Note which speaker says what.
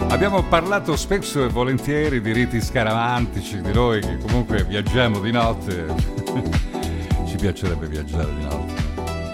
Speaker 1: Abbiamo parlato spesso e volentieri di riti scaramantici, di noi che comunque viaggiamo di notte. Ci piacerebbe viaggiare di notte.